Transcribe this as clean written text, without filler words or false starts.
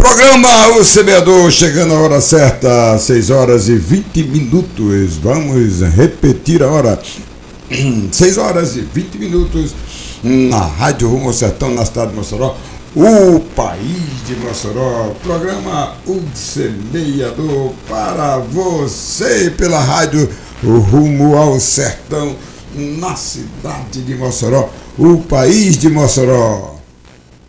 Programa O Semeador, chegando a hora certa, 6 horas e 20 minutos. Vamos repetir a hora. 6 horas e 20 minutos na Rádio Rumo ao Sertão, na cidade de Mossoró, o país de Mossoró. Programa O Semeador para você pela Rádio Rumo ao Sertão, na cidade de Mossoró, o país de Mossoró.